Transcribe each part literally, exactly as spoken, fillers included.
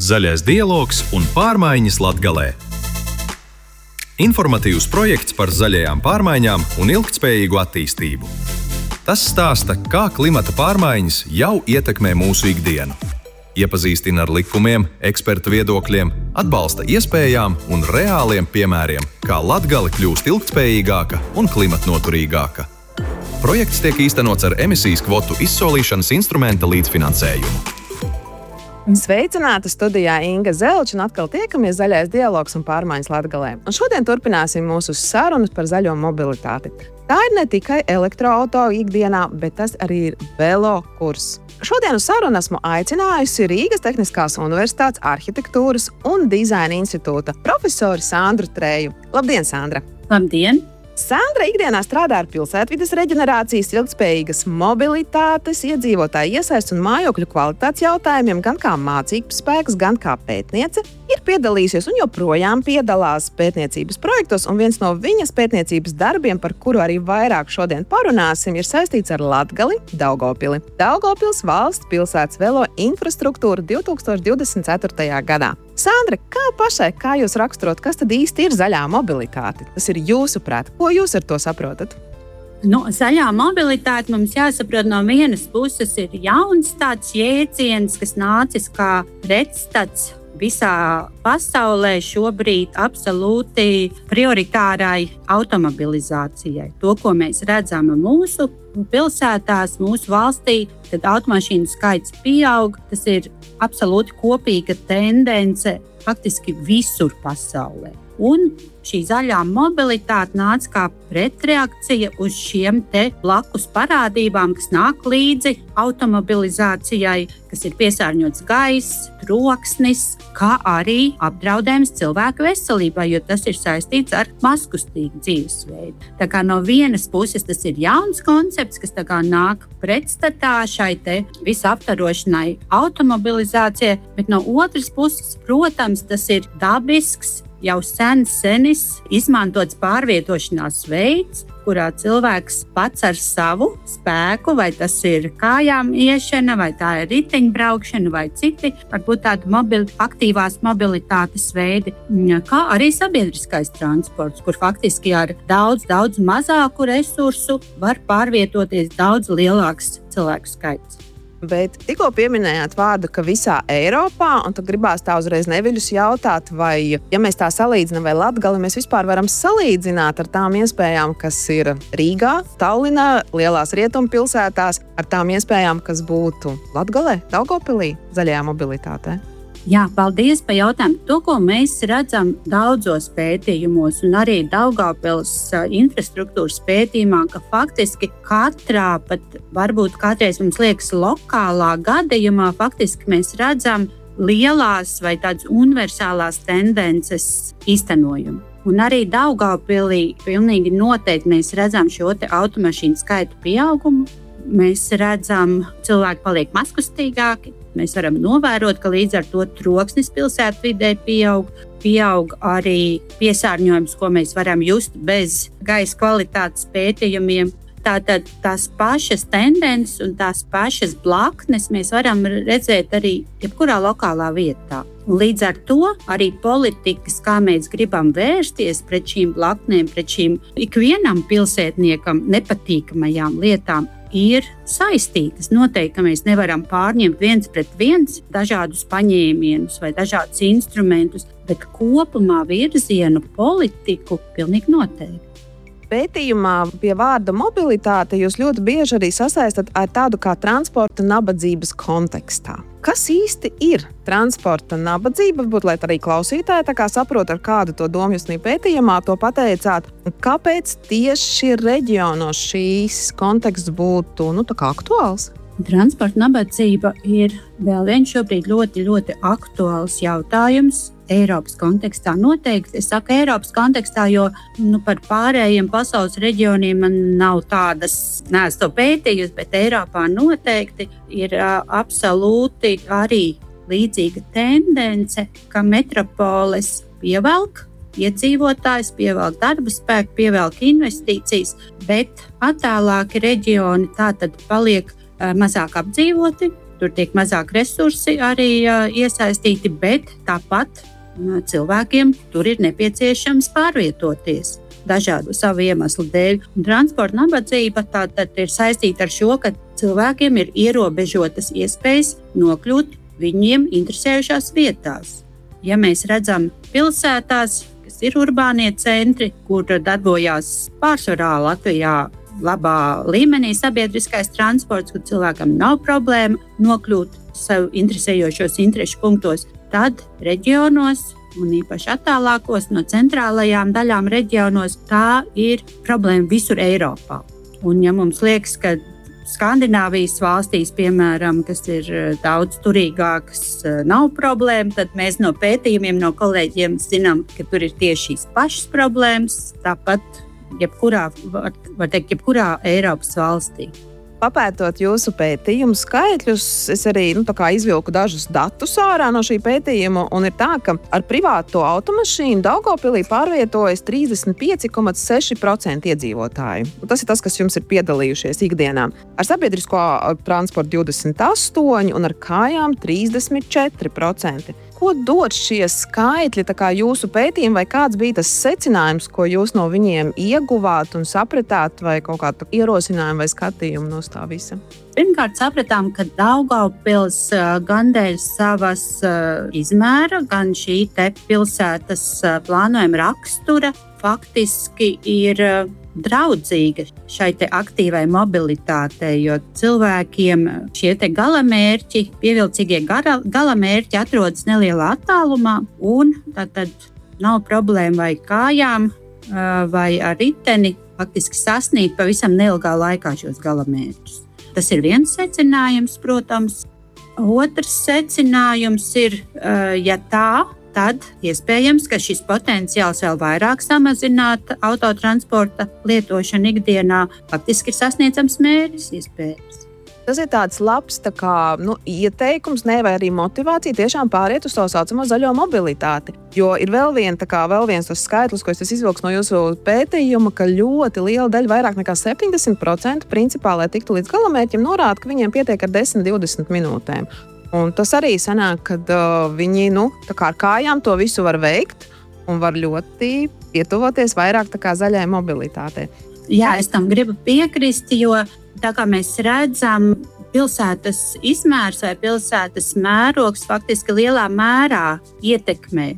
Zaļais dialogs un pārmaiņas Latgalē. Informatīvs projekts par zaļajām pārmaiņām un ilgtspējīgu attīstību. Tas stāsta, kā klimata pārmaiņas jau ietekmē mūsu ikdienu. Iepazīstina ar likumiem, ekspertu viedokļiem, atbalsta iespējām un reāliem piemēriem, kā Latgale kļūst ilgtspējīgāka un klimatnoturīgāka. Projekts tiek īstenots ar emisijas kvotu izsolīšanas instrumenta līdzfinansējumu. Sveicināta studijā Inga Zelča, un atkal tiekamies Zaļais dialogs un pārmaiņas Latgalē. Un šodien turpināsim mūsu sarunas par zaļo mobilitāti. Tā ir ne tikai elektroauto ikdienā, bet tas arī ir velo kurs. Šodien uz sarunu esmu aicinājusi Rīgas Tehniskās Universitātes arhitektūras un dizaina institūta profesori Sandru Treju. Labdien, Sandra! Labdien! Sandra ikdienā strādā ar pilsētvides reģenerācijas, ilgtspējīgas mobilitātes, iedzīvotāju iesaistu un mājokļu kvalitātes jautājumiem, gan kā mācībspēks, gan kā pētniece. Ir piedalījusies un joprojām piedalās pētniecības projektos, un viens no viņas pētniecības darbiem, par kuru arī vairāk šodien parunāsim, ir saistīts ar Latgali, Daugavpili. Daugavpils valsts pilsētas velo infrastruktūru divi tūkstoši divdesmit ceturtajā gadā. Sandra, kā pašai, kā jūs raksturot, kas tad īsti ir zaļā mobilitāte? Tas ir jūsuprāt. Ko jūs ar to saprotat? Nu, zaļā mobilitāte mums jāsaprot no vienas puses ir jauns tāds jēdziens, kas nācis kā pretstats visā pasaulē šobrīd absolūti prioritārai automobilizācijai. To, ko mēs redzam mūsu pilsētās, mūsu valstī, kad automašīnu skaits pieaug, tas ir absolūti kopīga tendence faktiski visur pasaulē. Un šī zaļā mobilitāte nāca kā pretreakcija uz šiem te blakus parādībām, kas nāk līdzi automobilizācijai, kas ir piesārņots gaiss, troksnis, kā arī apdraudējums cilvēku veselībai, jo tas ir saistīts ar mazkustīgu dzīvesveidu. Tā kā no vienas puses tas ir jauns koncepts, kas tā kā nāk pretstatā šai te visaptvarošanai automobilizācijai, bet no otras puses, protams, tas ir dabisks, jau sen senis izmantots pārvietošanās veids, kurā cilvēks pats ar savu spēku, vai tas ir kājām iešana, vai tā ir riteņbraukšana, vai citi, varbūt tādi mobili, aktīvās mobilitātes veidi, kā arī sabiedriskais transports, kur faktiski ar daudz, daudz mazāku resursu var pārvietoties daudz lielāks cilvēku skaits. Bet tikko pieminējāt vārdu, ka visā Eiropā, un tad gribās tā uzreiz neviļus jautāt, vai, ja mēs tā salīdzinām, vai Latgali mēs vispār varam salīdzināt ar tām iespējām, kas ir Rīgā, Tallinā, lielās rietumu pilsētās, ar tām iespējām, kas būtu Latgalē, Daugavpilī, zaļajā mobilitātē? Jā, paldies par jautājumu. To, ko mēs redzam daudzos pētījumos un arī Daugavpils infrastruktūras pētījumā, ka faktiski katrā, pat varbūt kādreiz mums liekas lokālā gadījumā, faktiski mēs redzam lielās vai tādas universālās tendences īstenojumu. Un arī Daugavpilī pilnīgi noteikti mēs redzam šo te automašīnu skaitu pieaugumu. Mēs redzam, cilvēki paliek mazkustīgāki. Mēs varam novērot, ka līdz ar to troksnis pilsētvidē pieaug. Pieaug arī piesārņojums, ko mēs varam just bez gaisa kvalitātes pētījumiem. Tātad tās pašas tendences un tās pašas blaknes mēs varam redzēt arī jebkurā lokālā vietā. Un līdz ar to arī politikas, kā mēs gribam vērsties pret šīm blaknēm, pret šīm ikvienam pilsētniekam nepatīkamajām lietām, ir saistītas. Noteikti, ka mēs nevaram pārņemt viens pret viens dažādus paņēmienus vai dažādus instrumentus, bet kopumā virzienu politiku pilnīgi noteikti. Pētījumā pie vārda mobilitāte jūs ļoti bieži arī sasaistat ar tādu kā transporta nabadzības kontekstā. Kas īsti ir transporta nabadzība? Varbūt, lai arī klausītāji tā kā saprot, ar kādu to domu jūs pētījumā to pateicāt. Kāpēc tieši reģionos šīs konteksts būtu nu, tā kā aktuāls? Transporta nabadzība ir vēl viens šobrīd ļoti, ļoti aktuāls jautājums. Eiropas kontekstā noteikti. Es saku Eiropas kontekstā, jo nu, par pārējiem pasaules reģioniem man nav tādas, neesmu to pētījusi, bet Eiropā noteikti ir uh, absolūti arī līdzīga tendence, ka metropoles pievelk iedzīvotājs, pievelk darba spēku, pievelk investīcijas, bet attālāki reģioni tātad paliek uh, mazāk apdzīvoti. tur tiek mazāk resursi arī iesaistīti, bet tāpat cilvēkiem tur ir nepieciešams pārvietoties dažādu savu iemeslu dēļ. Un transporta nabadzība tātad ir saistīta ar šo, ka cilvēkiem ir ierobežotas iespējas nokļūt viņiem interesējušās vietās. Ja mēs redzam pilsētās, kas ir urbānie centri, kur darbojās pārsvarā Latvijā labā līmenī sabiedriskais transports, kur cilvēkam nav problēma nokļūt sev interesējošos interešu punktos, tad reģionos, un īpaši attālākos no centrālajām daļām reģionos, tā ir problēma visur Eiropā. Un ja mums liekas, ka Skandināvijas valstīs, piemēram, kas ir daudz turīgākas, nav problēma, tad mēs no pētījumiem, no kolēģiem zinām, ka tur ir tieši šīs pašas problēmas, tāpat jebkurā, var, var teikt, jebkurā Eiropas valstī. Papētot jūsu pētījumu skaitļus, es arī nu, izvilku dažus datus ārā no šī pētījuma. Un ir tā, ka ar privāto automašīnu Daugavpilī pārvietojas trīsdesmit pieci komats seši procenti iedzīvotāju. Un tas ir tas, kas jums ir piedalījušies ikdienā. Ar sabiedrisko transportu divdesmit astoņi un ar kājām trīsdesmit četri procenti. Ko dod šie skaitļi tā kā jūsu pētījumi, vai kāds bija tas secinājums, ko jūs no viņiem ieguvāt un sapratāt, vai kaut kādu ierosinājumu vai skatījumu no tā visa? Pirmkārt, sapratām, ka Daugavpils gan dēļ savas izmēra, gan šī te pilsētas plānojuma rakstura faktiski ir draudzīga šai te aktīvai mobilitātei, jo cilvēkiem šie te galamērķi, pievilcīgie galamērķi atrodas nelielā attālumā, un tātad nav problēma vai kājām, vai ar riteni faktiski sasniegt pavisam neilgā laikā šos galamērķus. Tas ir viens secinājums, protams. Otrs secinājums ir, ja tā, tad iespējams, ka šis potenciāls vēl vairāk samazināt autotransporta lietošanu ikdienā faktiski ir sasniedzams mērķis iespējams. Tas ir tāds labs tā kā, nu, ieteikums, ne, vai arī motivācija tiešām pāriet uz to saucamo zaļo mobilitāti. Jo ir vēl, vien, tā kā, vēl viens tas skaitlis, ko es izvilku no jūsu pētījuma, ka ļoti liela daļa, vairāk nekā septiņdesmit procenti principā, lai tiktu līdz galamērķim, norāda, ka viņiem pietiek ar desmit līdz divdesmit minūtēm. Un tas arī sanāk, ka uh, viņi nu, tā kā ar kājām to visu var veikt un var ļoti pietuvoties vairāk tā kā zaļai mobilitātei. Jā, es tam gribu piekrist, jo tā kā mēs redzam, pilsētas izmērs vai pilsētas mērogs faktiski lielā mērā ietekmē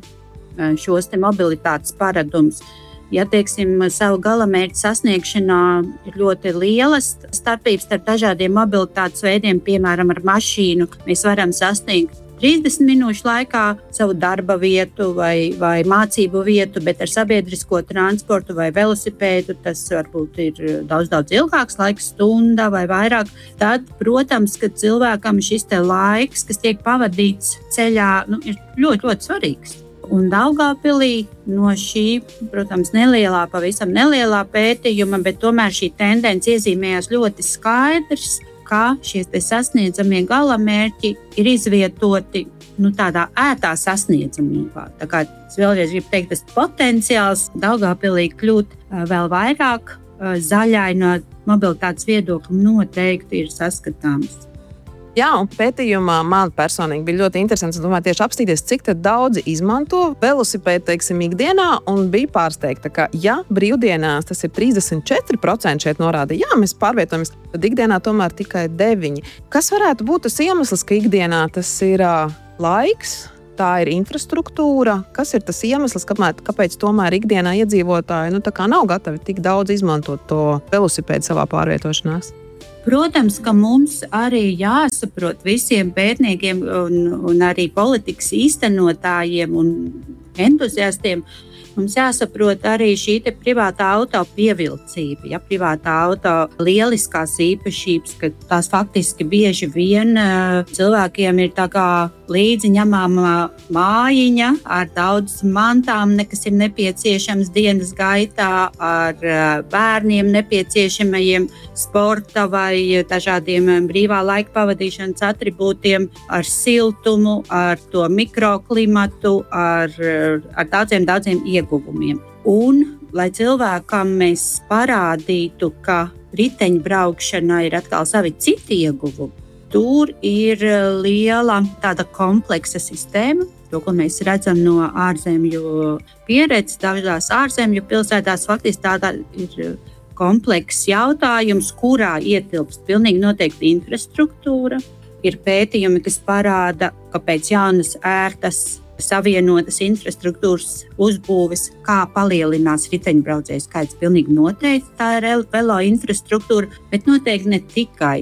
šos te mobilitātes paradumus. Ja, teiksim, savu galamērķu sasniegšanā ir ļoti lielas starpības starp dažādiem mobilitātes veidiem, piemēram, ar mašīnu, mēs varam sasniegt trīsdesmit minūšu laikā savu darba vietu vai, vai mācību vietu, bet ar sabiedrisko transportu vai velosipēdu tas varbūt ir daudz, daudz ilgāks laiks, stunda vai vairāk. Tad, protams, ka cilvēkam šis te laiks, kas tiek pavadīts ceļā, nu, ir ļoti, ļoti svarīgs. Un Daugavpilī no šī, protams, nelielā, pavisam nelielā pētījuma, bet tomēr šī tendence iezīmējās ļoti skaidrs, ka šie te sasniedzamie galamērķi ir izvietoti nu, tādā ētā sasniedzamībā. Tā kā es vēlreiz gribu teikt, tas potenciāls Daugavpilī kļūt vēl vairāk zaļai no mobilitātes viedokļa noteikti ir saskatāms. Jā, un pētījumā man personīgi bija ļoti interesants, un domāju, tieši apstīties, cik daudzi izmanto velosipēdu, teiksim, ikdienā, un bija pārsteigta, ka, ja brīvdienās tas ir trīsdesmit četri procenti šeit norāda, jā, mēs pārvietojamies, tad ikdienā tomēr tikai deviņi. Kas varētu būt tas iemesls, ka ikdienā tas ir uh, laiks, tā ir infrastruktūra? Kas ir tas iemesls, kāpēc, kāpēc tomēr ikdienā iedzīvotāji nu, tā kā nav gatavi tik daudz izmantot to velosipēdu savā pārvietošanās? Protams, ka mums arī jāsaprot visiem pētniekiem un, un arī politikas īstenotājiem un entuziastiem, mums jāsaprot arī šī te privātā auto pievilcība, ja privātā auto lieliskās īpašības, ka tās faktiski bieži vien cilvēkiem ir tā kā līdzi ņemama mājiņa ar daudz mantām, kas ir nepieciešams dienas gaitā, ar bērniem nepieciešamajiem sporta vai dažādiem brīvā laika pavadīšanas atribūtiem, ar siltumu, ar to mikroklimatu, ar, ar daudziem, daudziem ieguvumiem. Un, lai cilvēkam mēs parādītu, ka riteņbraukšanā ir atkal savi citi ieguvumi, tur ir liela tāda kompleksa sistēma. To, ko mēs redzam no ārzemju pieredzes, dažādās ārzemju pilsētās, faktiski tāda ir komplekss jautājums, kurā ietilpst pilnīgi noteikti infrastruktūra. Ir pētījumi, kas parāda, ka pēc jaunas ērtas savienotas infrastruktūras uzbūves, kā palielinās riteņbraucēju skaits. Pilnīgi noteikti tā ir velo infrastruktūra, bet noteikti ne tikai.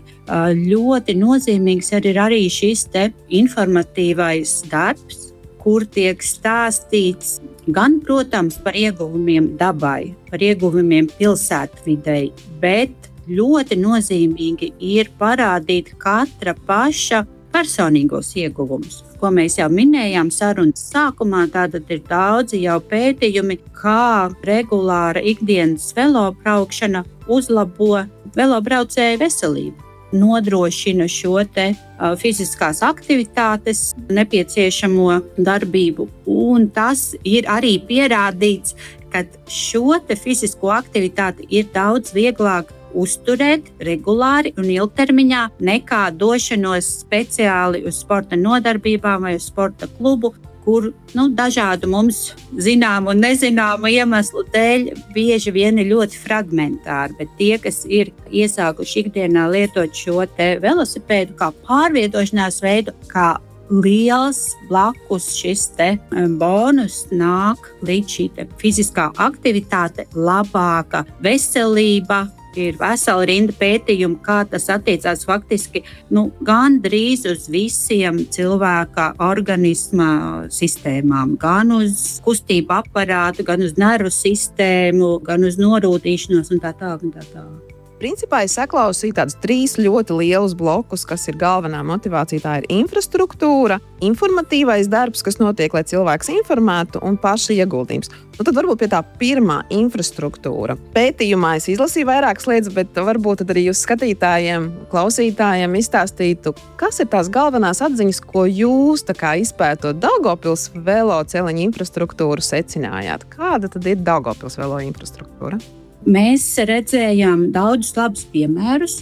Ļoti nozīmīgs arī ir arī šis te informatīvais darbs, kur tiek stāstīts gan, protams, par ieguvumiem dabai, par ieguvumiem pilsētvidei, bet ļoti nozīmīgi ir parādīt katra paša personīgos ieguvumus, ko mēs jau minējām sarunas sākumā. Tātad ir daudzi jau pētījumi, kā regulāra ikdienas velobraukšana uzlabo velobraucēju veselību, nodrošina šo te uh, fiziskās aktivitātes nepieciešamo darbību. Un tas ir arī pierādīts, ka šo te fizisko aktivitāti ir daudz vieglāk uzturēt regulāri un ilgtermiņā nekā došanos speciāli uz sporta nodarbībām vai uz sporta klubu, kur nu, dažādu mums zināmu un nezināmu iemeslu dēļ bieži vien ir ļoti fragmentāri. Bet tie, kas ir iesākuši ikdienā lietot šo te velosipēdu kā pārvietošanās veidu, kā liels blakus šis te bonus nāk līdz šī te fiziskā aktivitāte, labāka veselība. Ir vesela rinda pētījumu, kā tas attiecās faktiski nu, gandrīz uz visiem cilvēka organisma sistēmām. Gan uz kustību aparātu, gan uz nervu sistēmu, gan uz norūtīšanos un tā tālāk un tā tālāk. Principā es saklausīju tādus trīs ļoti lielus blokus, kas ir galvenā motivācija. Tā ir infrastruktūra, informatīvais darbs, kas notiek, lai cilvēks informētu, un paša ieguldījums. Nu, tad varbūt pie tā pirmā infrastruktūra. Pētījumā es izlasīju vairākas lietas, bet varbūt tad arī jūs skatītājiem, klausītājiem izstāstītu, kas ir tās galvenās atziņas, ko jūs tā kā izpētot Daugavpils veloceliņu infrastruktūru secinājāt. Kāda tad ir Daugavpils velo infrastruktūra? Mēs redzējām daudzus labus piemērus,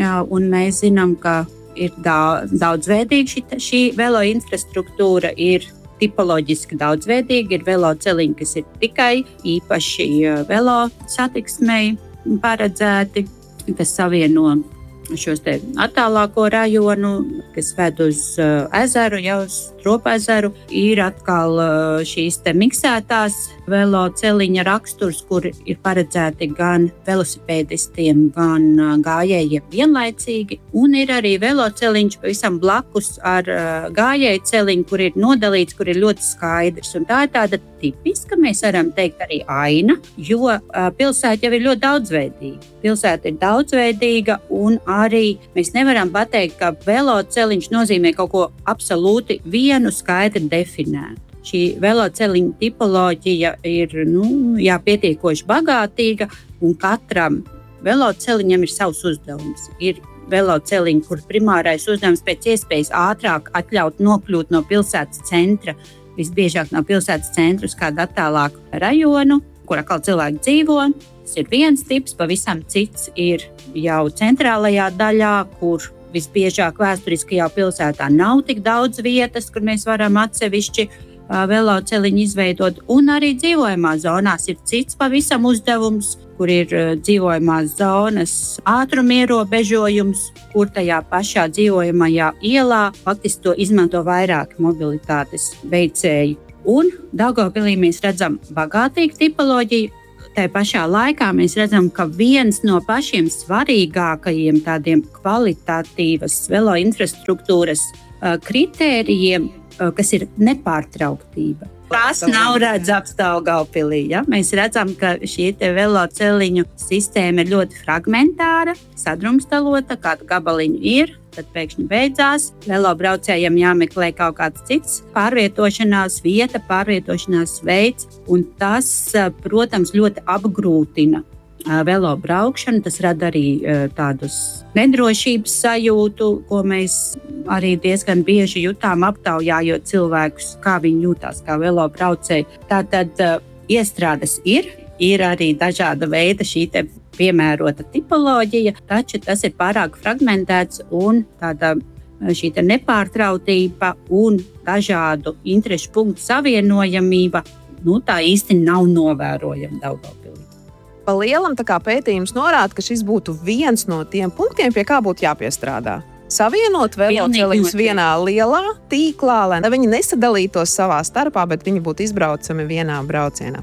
un mēs zinām, ka ir daudzveidīga šī, šī velo infrastruktūra, ir tipoloģiski daudzveidīga, ir veloceliņi, kas ir tikai īpaši velo satiksmei paredzēti, kas savieno šos te attālāko rajonu, kas ved uz uh, ezeru, jau uz Tropezeru, ir atkal uh, šīs te miksētās veloceliņa raksturs, kur ir paredzēti gan velosipēdistiem, gan uh, gājējiem vienlaicīgi, un ir arī veloceliņš pavisam blakus ar uh, gājēju celiņu, kur ir nodalīts, kur ir ļoti skaidrs, un tā ir tāda tipiska, mēs varam teikt, arī aina, jo uh, pilsēta jau ir ļoti daudzveidīga. Pilsēta ir daudzveidīga, un arī mēs nevaram pateikt, ka veloceliņš nozīmē kaut ko absolūti vienu skaidri definētu. Šī veloceliņa tipoloģija ir nu, jā, pietiekoši bagātīga, un katram veloceliņam ir savs uzdevums. Ir veloceliņi, kur primārais uzdevums pēc iespējas ātrāk atļaut nokļūt no pilsētas centra, visbiežāk no pilsētas centra uz kādu attālāku rajonu, kur atkal cilvēki dzīvo. Tas ir viens tips, pavisam cits ir jau centrālajā daļā, kur visbiežāk vēsturiskajā pilsētā nav tik daudz vietas, kur mēs varam atsevišķi uh, veloceliņu izveidot. Un arī dzīvojamās zonās ir cits pavisam uzdevums, kur ir uh, dzīvojamās zonas ātruma ierobežojums, kur tajā pašā dzīvojamajā ielā faktiski to izmanto vairāki mobilitātes veicēji. Un Daugavpilī mēs redzam bagātīgu tipoloģiju. Tā pašā laikā mēs redzam, ka viens no pašiem svarīgākajiem tādiem kvalitatīvas velo infrastruktūras uh, kritērijiem, uh, kas ir nepārtrauktība. Tas nav redzams Daugavpilī. Ja? Mēs redzam, ka šī veloceliņu sistēma ir ļoti fragmentāra, sadrumstalota, kādu gabaliņu ir, tad pēkšņi beidzās. Velobraucējiem jāmeklē kaut kāds cits pārvietošanās vieta, pārvietošanās veids, un tas, protams, ļoti apgrūtina velo braukšanu. Tas rada arī tādus nedrošības sajūtu, ko mēs arī diezgan bieži jutām aptaujājot cilvēkus, kā viņi jūtās kā velo braucēji. Tātad iestrādes ir, ir arī dažāda veida šī te piemērota tipoloģija, taču tas ir pārāk fragmentēts un tāda šī nepārtrautība un dažādu interešu punktu savienojamība, nu, tā īsti nav novērojama Daugavpilī. Pa lielam tā kā pētījums norāda, ka šis būtu viens no tiem punktiem, pie kā būtu jāpiestrādā. Savienot veloceliņus vienā lielā tīklā, lai viņi nesadalītos savā starpā, bet viņi būtu izbraucami vienā braucienā.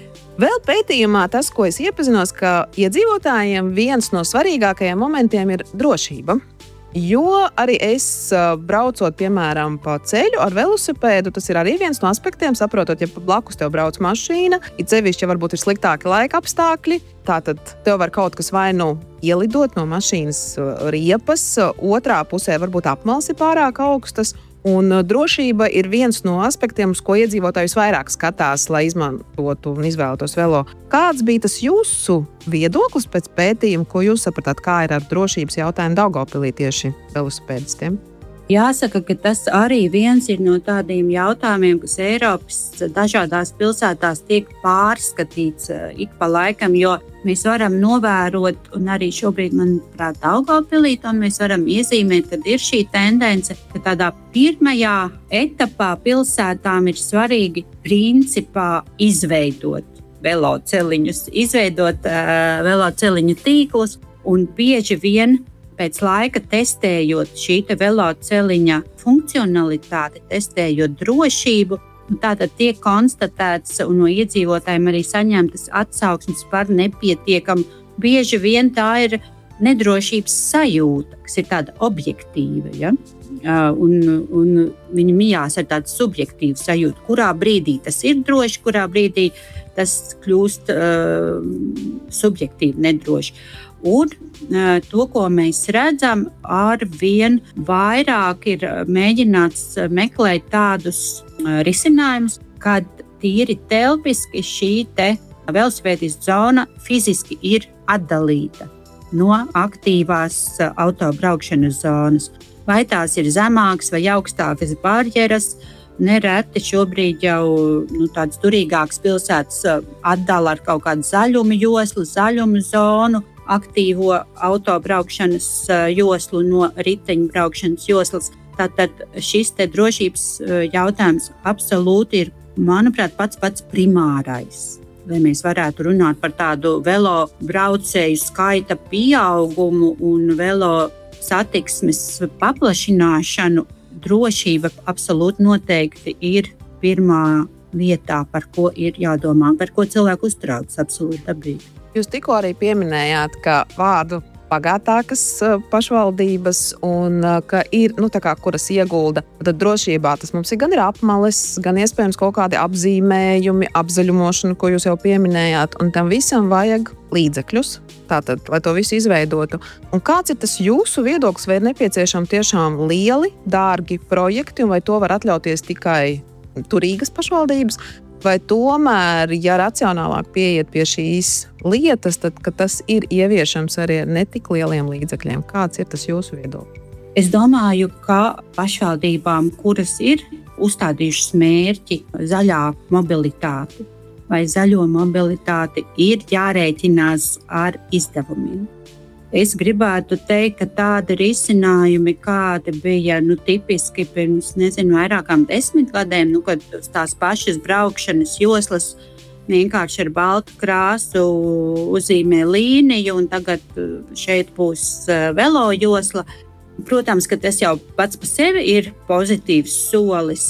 Vēl pētījumā tas, ko es iepazinos, ka iedzīvotājiem viens no svarīgākajiem momentiem ir drošība. Jo arī es braucot, piemēram, pa ceļu ar velosipēdu, tas ir arī viens no aspektiem, saprotot, ja blakus tev brauc mašīna, it sevišķi, ja varbūt ir sliktāki laika apstākļi, tātad tev var kaut kas vai nu ielidot no mašīnas riepas, otrā pusē varbūt apmales ir pārāk augstas, un drošība ir viens no aspektiem, uz ko iedzīvotājus vairāk skatās, lai izmantotu un izvēlētos velo. Kāds bija tas jūsu viedoklis pēc pētījuma, ko jūs sapratāt, kā ir ar drošības jautājumu Daugavpilī tieši velosipēdistiem? Jāsaka, ka tas arī viens ir no tādiem jautājumiem, kas Eiropas dažādās pilsētās tiek pārskatīts ik pa laikam, jo mēs varam novērot, un arī šobrīd, manuprāt, Daugavpilī, un mēs varam iezīmēt, kad ir šī tendence, ka tādā pirmajā etapā pilsētām ir svarīgi principā izveidot veloceliņus, izveidot uh, veloceliņu tīklus, un bieži vien pēc laika testējot šī te veloceliņa funkcionalitāti, testējot drošību, tātad tiek konstatēts un no iedzīvotājiem arī saņemtas atsauksmes par nepietiekamu. Bieži vien tā ir nedrošības sajūta, kas ir tāda objektīva, ja? un, un viņi mijās ar tādu subjektīvu sajūtu, kurā brīdī tas ir droši, kurā brīdī tas kļūst uh, subjektīvi nedroši. Un to, ko mēs redzam, ar vien vairāk ir mēģināts meklēt tādus risinājumus, kad tīri telpiski šī te velosipēdistu zona fiziski ir atdalīta no aktīvās autobraukšanas zonas. Vai tās ir zemākas vai augstākas barjeras, nereti šobrīd jau nu, tādas turīgākas pilsētas atdala ar kaut kādu zaļumu joslu, zaļumu zonu, aktīvo autobraukšanas joslu no riteņbraukšanas joslas. Tātad šis te drošības jautājums absolūti ir, manuprāt, pats pats primārais. Lai mēs varētu runāt par tādu velo braucēju skaita pieaugumu un velo satiksmes paplašināšanu, drošība absolūti noteikti ir pirmā vietā, par ko ir jādomā, par ko cilvēku uztrauc absolūti dabīgi. Jūs tikko arī pieminējāt, ka vārdu bagātākas pašvaldības un ka ir, nu, tā kā, kuras iegulda tad drošībā. Tas mums ir gan ir apmales, gan iespējams kaut kādi apzīmējumi, apzaļumošana, ko jūs jau pieminējāt, un tam visam vajag līdzekļus, tātad, lai to visu izveidotu. Un kāds ir tas jūsu viedoklis, vai ir nepieciešami tiešām lieli, dārgi projekti, un vai to var atļauties tikai turīgas pašvaldības? Vai tomēr, ja racionālāk pieiet pie šīs lietas, tad tas ir ieviešams arī ar netik lieliem līdzekļiem? Kāds ir tas jūsu viedoklis? Es domāju, ka pašvaldībām, kuras ir uzstādījušas mērķi zaļā mobilitāti vai zaļo mobilitāti, ir jārēķinās ar izdevumiem. Es gribētu teikt, ka tādi risinājumi, kādi bija nu, tipiski pirms, nezinu, vairākām desmit gadiem, nu, kad tās pašas braukšanas joslas vienkārši ar baltu krāsu uzzīmē līniju, un tagad šeit būs velo josla. Protams, ka tas jau pats par sevi ir pozitīvs solis,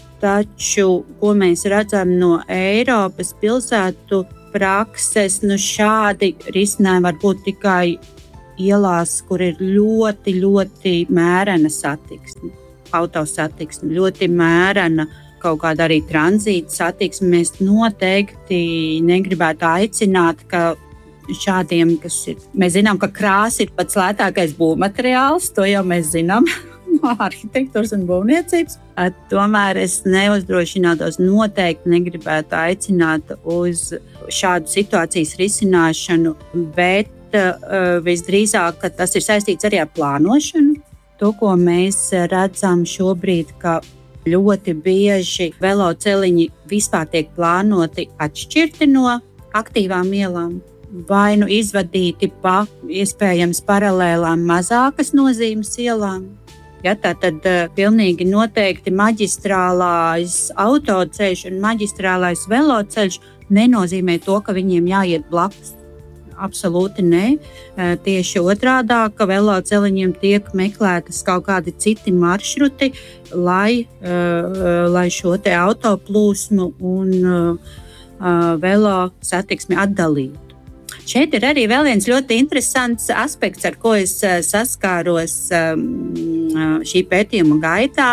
taču, ko mēs redzam no Eiropas pilsētu prakses, nu, šādi risinājumi var būt tikai ielās, kur ir ļoti, ļoti mērena satiksme, autosatiksme, ļoti mērena kaut kāda arī tranzīta satiksme. Mēs noteikti negribētu aicināt, ka šādiem, kas ir, mēs zinām, ka krāsa ir pats lētākais būvmateriāls, to jau mēs zinām no arhitektūras un būvniecības. Tomēr es neuzdrošinātos, noteikti negribētu aicināt uz šādu situācijas risināšanu, bet Uh, visdrīzāk, ka tas ir saistīts arī ar plānošanu. To, ko mēs redzam šobrīd, ka ļoti bieži veloceliņi vispār tiek plānoti atšķirti no aktīvām ielām, vai nu izvadīti pa iespējams paralēlām mazākas nozīmes ielām. Ja, tā tad uh, pilnīgi noteikti maģistrālais autoceļš un maģistrālais veloceļš nenozīmē to, ka viņiem jāiet blakus. Absolūti nē. Uh, tieši otrādāk, ka veloceliņiem tiek meklētas kaut kādi citi maršruti, lai, uh, lai šo te autoplūsmu un uh, uh, velo satiksmi atdalītu. Šeit ir arī vēl viens ļoti interesants aspekts, ar ko es uh, saskāros um, šī pētījuma gaitā,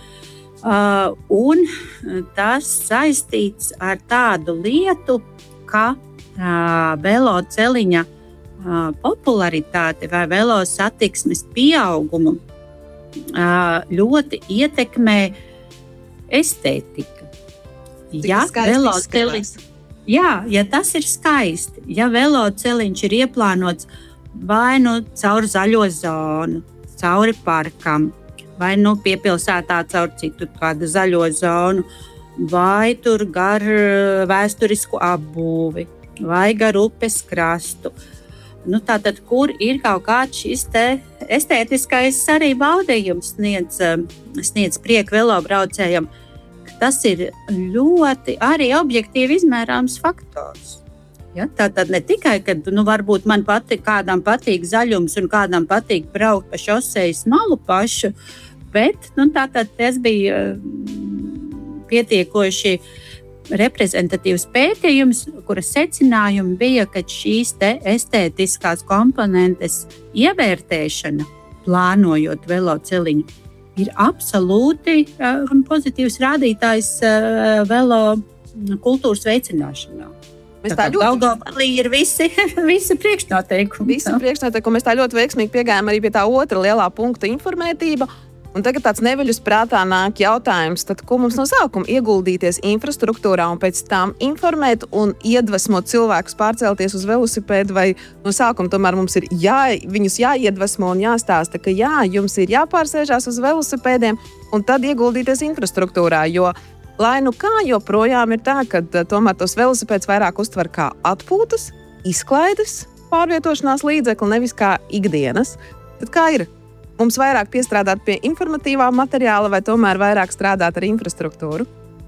uh, un tas saistīts ar tādu lietu, ka uh, veloceliņa uh, popularitāte vai velosatiksmes pieaugumu uh, ļoti ietekmē estētika. Ja veloceliņš Jā, ja tas ir skaisti, ja veloceliņš ir ieplānots vai nu caur zaļo zonu, cauri parkam, vai nu piepilsētā caur citu kādu zaļo zonu, vai tur gar vēsturisku apbūvi, vai gar upes krastu. Nu, tātad, kur ir kaut kāds šis te estētiskais arī baudījums sniedz, sniedz prieku velobraucējam, tas ir ļoti arī objektīvi izmērāms faktors. Ja, tātad ne tikai, ka nu, varbūt man patīk, kādam patīk zaļums un kādam patīk braukt pa šosejas malu pašu, bet nu, tātad tas bija pietiekoši reprezentatīvs pētījums, kura secinājumi bija, ka šīs te estētiskās komponentes ievērtēšana, plānojot veloceliņu, ir absolūti uh, pozitīvs rādītājs uh, velo kultūras veicināšanā. Mēs tā, tā ļoti... Daugavpilī ir visi, visi priekšnoteikumi. Visi priekšnoteikumi. Mēs tā ļoti veiksmīgi piegājām arī pie tā otra lielā punkta informētība. Un tagad tāds neviļus prātā nāk jautājums, tad ko mums no sākuma ieguldīties infrastruktūrā un pēc tam informēt un iedvesmot cilvēkus pārcelties uz velosipēdu, vai no sākuma tomēr mums ir jā, viņus jāiedvesmo un jāstāsta, ka jā, jums ir jāpārsēžās uz velosipēdiem un tad ieguldīties infrastruktūrā, jo lai nu kā joprojām ir tā, ka tomēr tos velosipēdus vairāk uztver kā atpūtas, izklaides, pārvietošanās līdzekli, nevis kā ikdienas. Tad kā ir? Mums vairāk piestrādāt pie informatīvā materiāla vai tomēr vairāk strādāt ar infrastruktūru?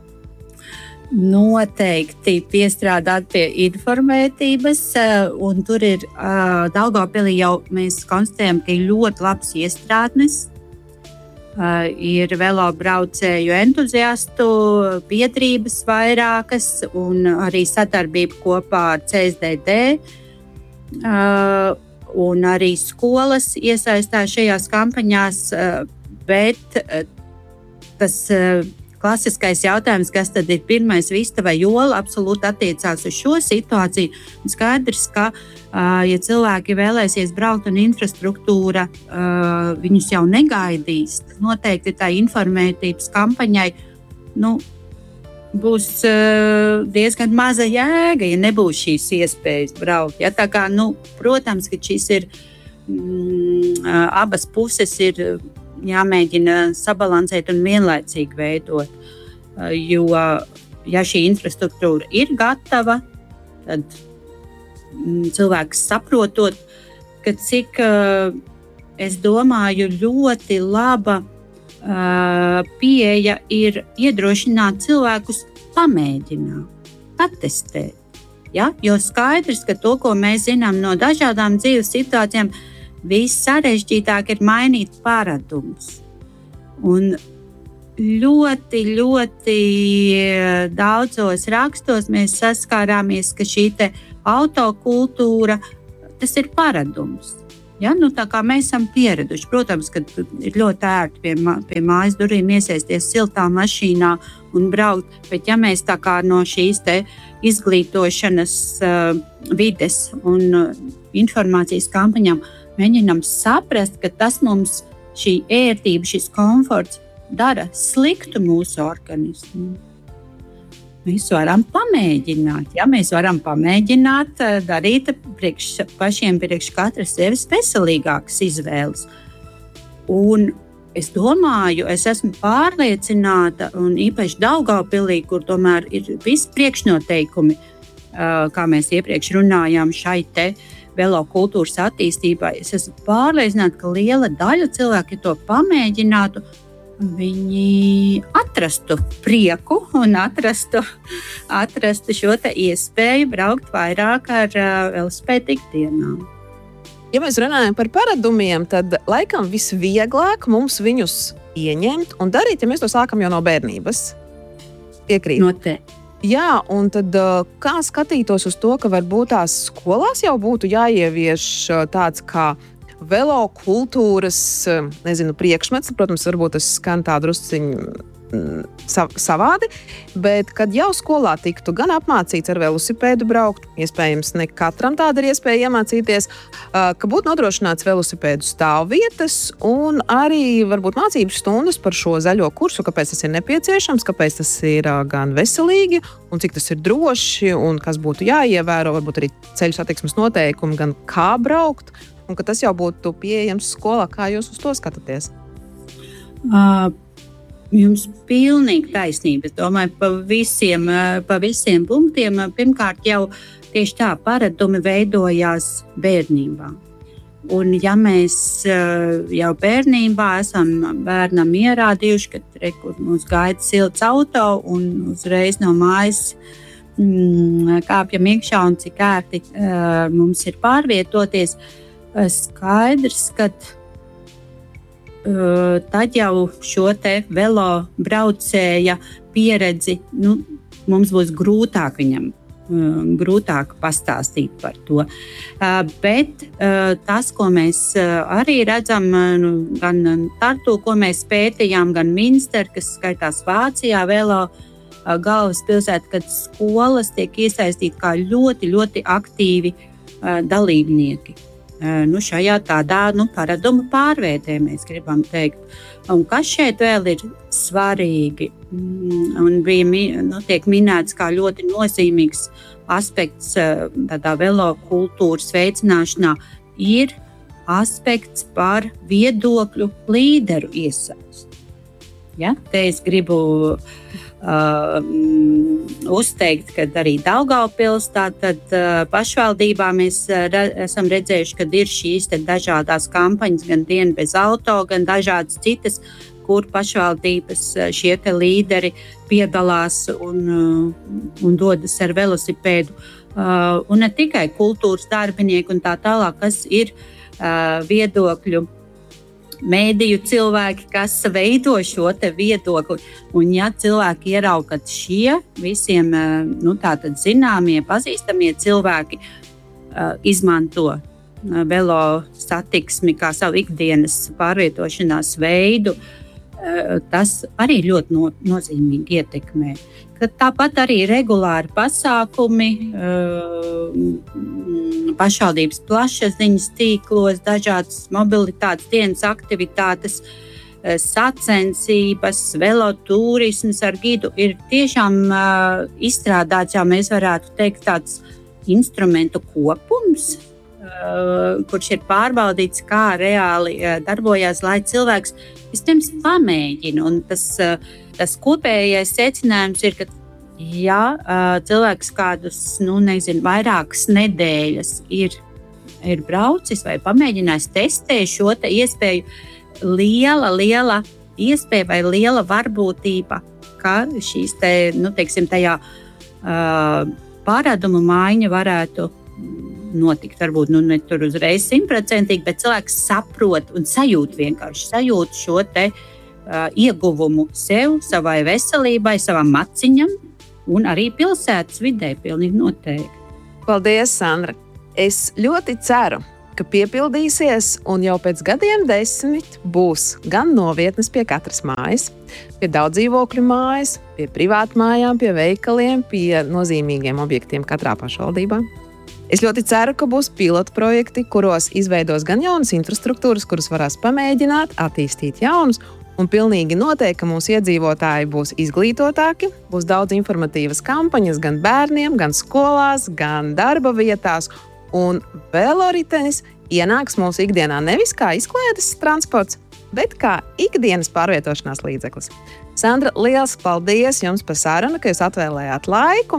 Noteikti piestrādāt pie informētības, un tur ir uh, Daugavpilī jau mēs konstatējam, ka ir ļoti labs iestrādnes. Uh, ir velobraucēju entuziastu biedrības vairākas un arī sadarbība kopā ar C S D D. Uh, Un arī skolas iesaistās šajās kampaņās, bet tas klasiskais jautājums, kas tad ir pirmais vista vai jola, absolūti attiecās uz šo situāciju. Un skaidrs, ka, ja cilvēki vēlēsies braukt un infrastruktūra viņus jau negaidīs, noteikti tā informētības kampaņai, nu, būs uh, diezgan maza jēga, ja nebūs šīs iespējas braukt. Ja? Tā kā, nu, protams, ka šis ir mm, abas puses ir jāmēģina sabalansēt un vienlaicīgi veidot. Uh, jo, ja šī infrastruktūra ir gatava, tad mm, cilvēks saprotot, ka cik, uh, es domāju, ļoti laba Uh, pieeja ir iedrošināt cilvēkus pamēģināt, attestēt. Ja? Jo skaidrs, ka to, ko mēs zinām no dažādām dzīves situācijām, viss sarežģītāk ir mainīt paradumus. Un ļoti, ļoti daudzos rakstos mēs saskārāmies, ka šī te autokultūra, tas ir paradums. Ja, nu, tā kā mēs esam pieraduši, protams, ka ir ļoti ērti pie, mā, pie mājas durvīm iesaisties siltā mašīnā un braukt, bet ja mēs tā kā no šīs te izglītošanas uh, vides un uh, informācijas kampaņām mēģinām saprast, ka tas mums šī ērtība, šis komforts dara sliktu mūsu organismu. Mēs varam pamēģināt, ja mēs varam pamēģināt darīt priekš, pašiem priekš katras sevis veselīgākas izvēles. Un es domāju, es esmu pārliecināta, un īpaši Daugavpilī, kur tomēr ir visi priekšnoteikumi, kā mēs iepriekš runājām, šai te velokultūras attīstībā. Es esmu pārliecināta, ka liela daļa cilvēku, ja to pamēģinātu, viņi atrastu prieku un atrastu, atrastu šo te iespēju braukt vairāk ar uh, velosipēdu ikdienā. Ja mēs runājam par paradumiem, tad laikam visvieglāk mums viņus ieņemt un darīt, ja mēs to sākam jau no bērnības. Piekrīt. Noteikti. Jā, un tad kā skatītos uz to, ka varbūt tās skolās jau būtu jāievieš tāds kā velokultūras, nezinu, priekšmets. Protams, varbūt tas skan tā drusciņu savādi, bet kad jau skolā tiktu gan apmācīts ar velosipēdu braukt, iespējams, ne katram tāda ir iespēja iemācīties, ka būtu nodrošināts velosipēdu stāvvietas un arī varbūt mācības stundas par šo zaļo kursu, kāpēc tas ir nepieciešams, kāpēc tas ir gan veselīgi un cik tas ir droši un kas būtu jāievēro, varbūt arī ceļu satiksmes noteikumi, gan kā braukt, un ka tas jau būtu pieejams skolā. Kā jūs uz to skatāties? Uh. Jums pilnīgi taisnība. Es domāju, pa visiem, pa visiem punktiem. Pirmkārt, jau tieši tā paradumi veidojās bērnībā. Un ja mēs jau bērnībā esam bērnam ierādījuši, ka re, kur mums gaida silts auto un uzreiz no mājas mm, kāpjam iekšā un cik ērti uh, mums ir pārvietoties, skaidrs, ka Uh, tad jau šo te velo braucēja pieredzi, nu, mums būs grūtāk viņam, uh, grūtāk pastāstīt par to. Uh, bet uh, tas, ko mēs uh, arī redzam, uh, gan Tartu, ko mēs pētījām, gan Minster, kas skaitās Vācijā, velo uh, galvaspilsēta, kad skolas tiek iesaistīti kā ļoti, ļoti aktīvi uh, dalībnieki. Nu, šajā tādā nu, paradumu pārveidē mēs gribam teikt. Un kas šeit vēl ir svarīgi un bija, nu, tiek minēts kā ļoti nozīmīgs aspekts tādā velokultūras veicināšanā, ir aspekts par viedokļu līderu iesaisti. Ja? Te es gribu uh, uzteikt, ka arī Daugavpils, tātad uh, pašvaldībā mēs uh, re, esam redzējuši, ka ir šīs te dažādās kampaņas, gan Diena bez auto, gan dažādas citas, kur pašvaldības uh, šie te līderi piedalās un, uh, un dodas ar velosipēdu. Uh, un ne tikai kultūras darbinieki un tā tālāk, kas ir uh, viedokļu mēdīju cilvēki, kas veido šo te viedokli. Un ja cilvēki ierauga, ka šie visiem nu, tātad zināmie, pazīstamie cilvēki uh, izmanto uh, velo satiksmi kā savu ikdienas pārvietošanās veidu, uh, tas arī ļoti no, nozīmīgi ietekmē. Tāpat arī regulāri pasākumi, pašvaldības plašsaziņas tīklos, dažādas mobilitātes dienas aktivitātes, sacensības, velotūrisms ar gidu ir tiešām izstrādāts, ja mēs varētu teikt, tāds instrumentu kopums, kurš ir pārbaudīts, kā reāli darbojās, lai cilvēks vispirms pamēģina. Un tas, tas kopējais secinājums ir, ka ja cilvēks kādus, nu, nezinu, vairākas nedēļas ir, ir braucis vai pamēģinājis testēt šo te iespēju, liela, liela iespēja vai liela varbūtība, ka šīs te, nu, teiksim, tajā uh, paradumu maiņa varētu notikt. Varbūt nu, ne tur uzreiz simtprocentīgi, bet cilvēks saprot un sajūt vienkārši sajūt šo te uh, ieguvumu sev, savai veselībai, savam maciņam un arī pilsētas vidē pilnīgi noteikti. Paldies, Sandra! Es ļoti ceru, ka piepildīsies un jau pēc gadiem desmit būs gan novietnes pie katras mājas, pie daudz dzīvokļu mājas, pie privātmājām, pie veikaliem, pie nozīmīgiem objektiem katrā pašvaldībā. Es ļoti ceru, ka būs pilotu projekti, kuros izveidos gan jaunas infrastruktūras, kuras varēs pamēģināt, attīstīt jaunus, un pilnīgi noteikti, ka mūsu iedzīvotāji būs izglītotāki, būs daudz informatīvas kampaņas gan bērniem, gan skolās, gan darba vietās, un veloritenis ienāks mūsu ikdienā nevis kā izklaides transports, bet kā ikdienas pārvietošanās līdzeklis. Sandra, liels paldies jums par sarunu, ka jūs atvēlējāt laiku.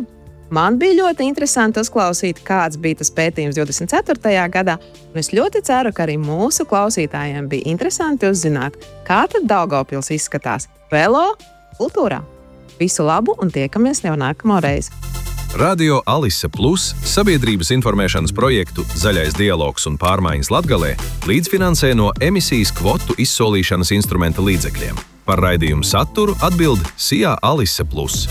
Man bija ļoti interesanti uzklausīt, kāds bija tas pētījums divdesmit ceturtajā gadā, un es ļoti ceru, ka arī mūsu klausītājiem bija interesanti uzzināt, kā tad Daugavpils izskatās velo kultūrā. Visu labu un tiekamies jau nākamo reizi! Radio Alise Plus sabiedrības informēšanas projektu Zaļais dialogs un pārmaiņas Latgalē līdzfinansē no emisijas kvotu izsolīšanas instrumenta līdzekļiem. Par raidījumu saturu atbild Sijā Alise Plus.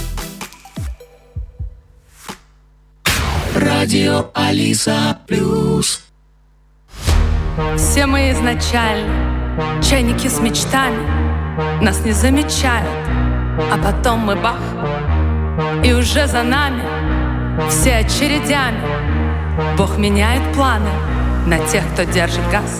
Radio Alisa Плюс. Все мы изначально чайники с мечтами. Нас не замечают, а потом мы бах, и уже за нами все очередями. Бог меняет планы на тех, кто держит газ.